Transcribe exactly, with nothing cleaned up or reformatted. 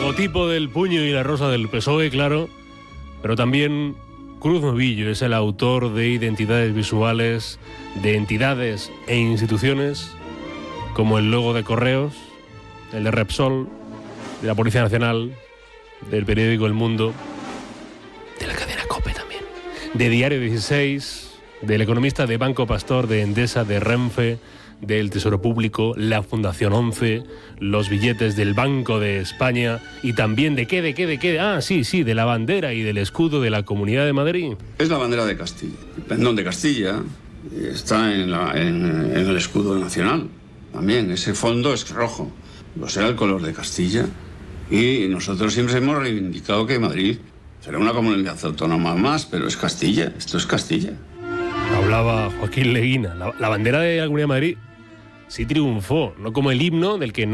logotipo del puño y la rosa del P S O E, claro, pero también Cruz Novillo es el autor de identidades visuales de entidades e instituciones como el logo de Correos, el de Repsol, de la Policía Nacional, del periódico El Mundo, de la cadena COPE también, de Diario dieciséis, del Economista, de Banco Pastor, de Endesa, de Renfe, del Tesoro Público, la Fundación once, los billetes del Banco de España y también de qué, de qué, de qué, ah, sí, sí, de la bandera y del escudo de la Comunidad de Madrid. Es la bandera de Castilla. El pendón de Castilla está en, la, en, en el escudo nacional. También ese fondo es rojo. Pues era el color de Castilla. Y nosotros siempre hemos reivindicado que Madrid será una comunidad autónoma más, pero es Castilla. Esto es Castilla. Hablaba Joaquín Leguina. La, la bandera de la Comunidad de Madrid sí triunfó, no como el himno del que